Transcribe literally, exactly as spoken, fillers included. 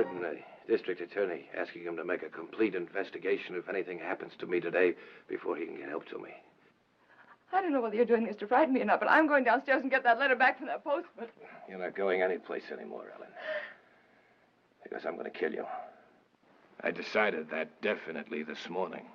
written the district attorney asking him to make a complete investigation if anything happens to me today before he can get help to me. I don't know whether you're doing this to frighten me or not, but I'm going downstairs and get that letter back from that postman. You're not going anyplace anymore, Ellen. Because I'm going to kill you. I decided that definitely this morning.